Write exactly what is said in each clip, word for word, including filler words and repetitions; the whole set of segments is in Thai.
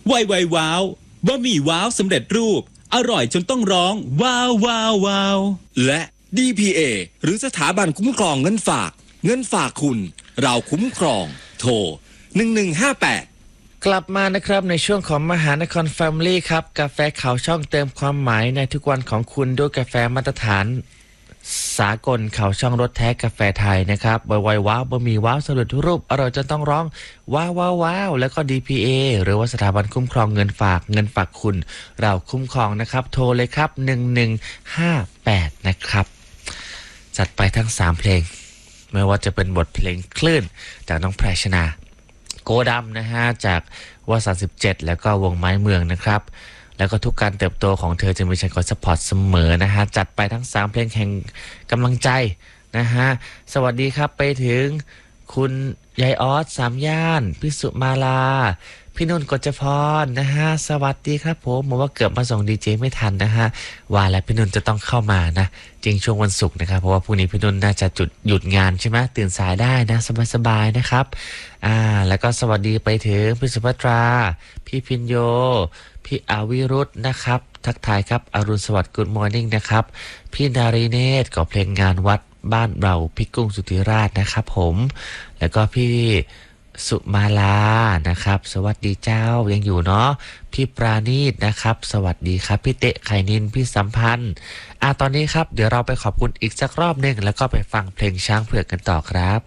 ไวไวว้าวบะหมี่ว้าวสำเร็จรูปอร่อยจนต้องร้องว้าวว้าวว้าวและ ดี พี เอ หรือสถาบันคุ้มครองเงินฝากเงินฝากคุณเราคุ้มครองโทรหนึ่งหนึ่งห้าแปดกลับมานะครับในช่วงของมหานคร Family ครับกาแฟขาวช่องเติมความหมายในทุกวันของคุณด้วยกาแฟมาตรฐานสากลขาวช่องรสแท้กาแฟไทยนะครับไวไวว้าวบะหมี่ว้าวสำเร็จรูปอร่อยจนต้องร้องว้าวว้าวว้าวแล้วก็ ดี พี เอ หรือว่าสถาบันคุ้มครองเงินฝากเงินฝากคุณเราคุ้มครองนะครับโทรเลยครับหนึ่งหนึ่งห้าแปดนะครับจัดไปทั้งสามเพลงไม่ว่าจะเป็นบทเพลงคลื่นจากน้องแพรชนาโกดำนะฮะจากวสันต์สิบเจ็ดแล้วก็วงไม้เมืองนะครับแล้วก็ทุกการเติบโตของเธอจะมีฉันคอยซัพพอร์ตเสมอนะฮะจัดไปทั้งสามเพลงแห่งกำลังใจนะฮะสวัสดีครับไปถึงคุณยายออสสามย่านพี่สุมาลาพี่นุ่นกฤษพรนะฮะสวัสดีครับผมผมว่าเกือบมาส่งดีเจไม่ทันนะฮะว่าแล้วพี่นุ่นจะต้องเข้ามานะจริงช่วงวันศุกร์นะครับเพราะว่าพรุ่งนี้พี่นุ่นน่าจะจุดหยุดงานใช่ไหมตื่นสายได้นะสบายๆนะครับอ่าแล้วก็สวัสดีไปถึงพี่สุภัตราพี่พินโยพี่อาวิรุธนะครับทักทายครับอรุณสวัสดิ์ Good Morning นะครับพี่นารีเนตรก็เพลงงานวัดบ้านเราพี่กุ้งสุธิราชนะครับผมแล้วก็พี่สุมาลานะครับสวัสดีเจ้ายังอยู่เนาะพี่ปราณีตนะครับสวัสดีครับพี่เตะไข่นินพี่สัมพันธ์อ่ะตอนนี้ครับเดี๋ยวเราไปขอบคุณอีกสักรอบหนึ่งแล้วก็ไปฟังเพลงช้างเผือกกันต่อครับ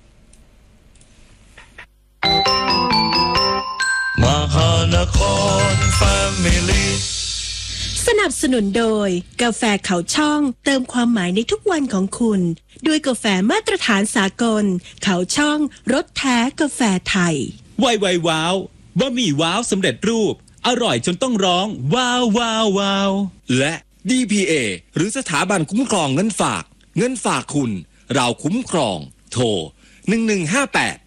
มหานคร Family สนับสนุนโดยกาแฟเขาช่องเติมความหมายในทุกวันของคุณด้วยกาแฟมาตรฐานสากลเขาช่องรสแท้กาแฟไทยไวไวว้าวบะหมี่ว้าวสำเร็จรูปอร่อยจนต้องร้องว้าวว้าวว้าวและ ดี พี เอ หรือสถาบันคุ้มครองเงินฝากเงินฝากคุณเราคุ้มครองโทรหนึ่งหนึ่งห้าแปด